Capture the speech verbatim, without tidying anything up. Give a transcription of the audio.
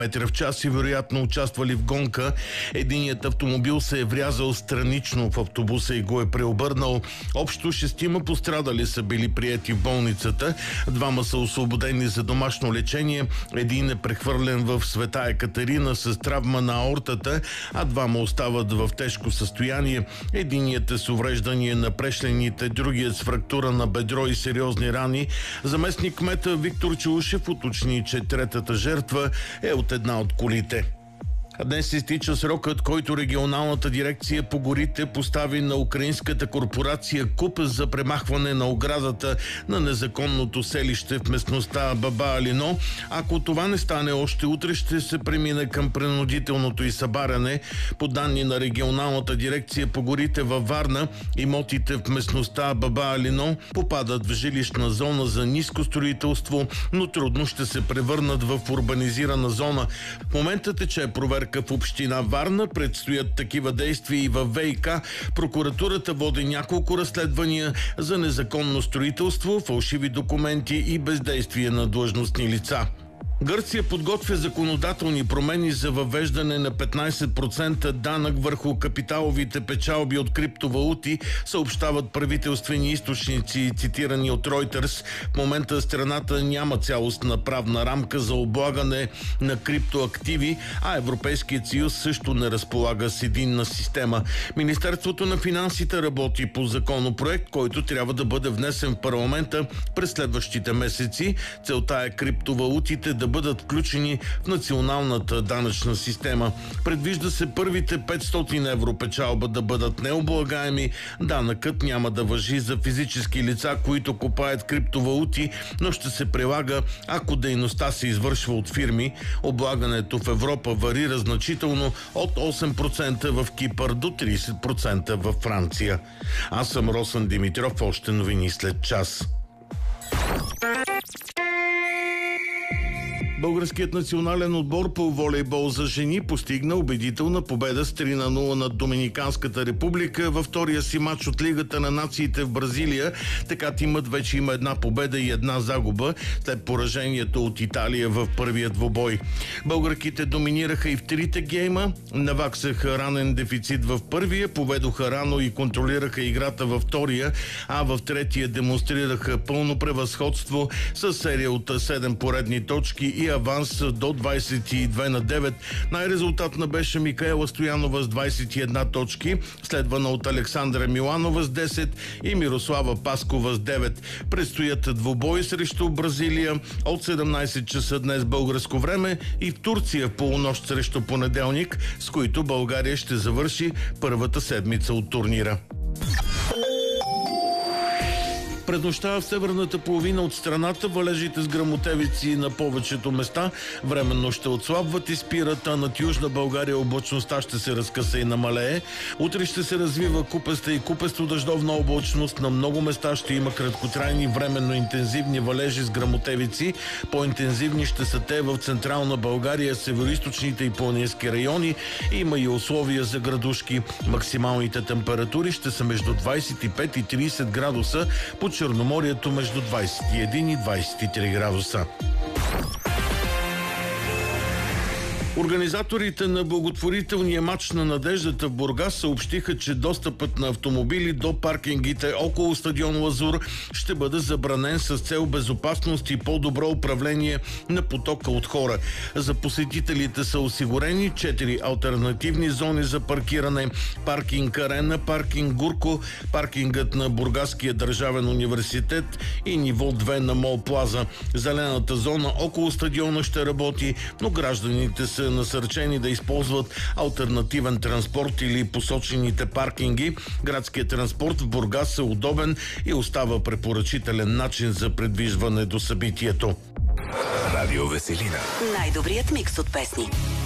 в час и вероятно участвали в гонка. Единият автомобил се е врязал странично в автобуса и го е преобърнал. Общо шестима пострадали са били приети в болницата. Двама са освободени за домашно лечение. Един е прехвърлен в Света Екатерина с травма на аортата, а двама остават в тежко състояние. Единият е с увреждане на прешлените, другият с фрактура на бедро и сериозни рани. Заместник кмета Виктор Чаушев уточни, че третата жертва е от една от колите. Днес изтича срокът, който регионалната дирекция по горите постави на украинската корпорация КУП за премахване на оградата на незаконното селище в местността Баба Алино. Ако това не стане още утре, ще се премине към принудителното й събаряне. По данни на регионалната дирекция по горите във Варна, имотите в местността Баба Алино попадат в жилищна зона за ниско строителство, но трудно ще се превърнат в урбанизирана зона. В момента тече проверка в община Варна, предстоят такива действия и във ВиК. Прокуратурата води няколко разследвания за незаконно строителство, фалшиви документи и бездействие на длъжностни лица. Гърция подготвя законодателни промени за въвеждане на петнайсет процента данък върху капиталовите печалби от криптовалути, съобщават правителствени източници, цитирани от Reuters. В момента страната няма цялостна правна рамка за облагане на криптоактиви, а Европейският съюз също не разполага с единна система. Министерството на финансите работи по законопроект, който трябва да бъде внесен в парламента през следващите месеци. Целта е криптовалутите да бъдат включени в националната данъчна система. Предвижда се първите петстотин евро печалба да бъдат необлагаеми. Данъкът няма да важи за физически лица, които купаят криптовалути, но ще се прилага, ако дейността се извършва от фирми. Облагането в Европа варира значително от осем процента в Кипър до трийсет процента във Франция. Аз съм Росен Димитров, още новини след час. Българският национален отбор по волейбол за жени постигна убедителна победа с три на нула над Доминиканската република във втория си матч от Лигата на нациите в Бразилия. Така тимът вече има една победа и една загуба след поражението от Италия в първия двубой. Българките доминираха и в трите гейма, наваксаха ранен дефицит в първия, поведоха рано и контролираха играта във втория, а в третия демонстрираха пълно превъзходство с серия от седем поредни точки и аванс до двайсет и две на девет. Най-резултатна беше Микаела Стоянова с двайсет и една точки, следвана от Александра Миланова с десет и Мирослава Паскова с девет. Предстоят двубои срещу Бразилия от седемнайсет часа днес българско време и в Турция в полунощ срещу понеделник, с които България ще завърши първата седмица от турнира. През нощта в северната половина от страната валежите с гръмотевици на повечето места временно ще отслабват и спират, а над Южна България облачността ще се разкъса и намалее. Утре ще се развива купеста и купесто дъждовна облачност. На много места ще има краткотрайни временно интензивни валежи с гръмотевици. По-интензивни ще са те в Централна България, североизточните и планински райони. Има и условия за градушки. Максималните температури ще са между двайсет и пет и трийсет градуса, по Черноморието между двайсет и един и двайсет и три градуса. Организаторите на благотворителния матч на надеждата в Бургас съобщиха, че достъпът на автомобили до паркингите около стадион Лазур ще бъде забранен с цел безопасност и по-добро управление на потока от хора. За посетителите са осигурени четири алтернативни зони за паркиране: паркинг Арена, паркинг Гурко, паркингът на Бургаския държавен университет и ниво две на Мол Плаза. Зелената зона около стадиона ще работи, но гражданите са насърчени да използват алтернативен транспорт или посочените паркинги. Градският транспорт в Бургас е удобен и остава препоръчителен начин за придвижване до събитието. Радио Веселина. Най-добрият микс от песни.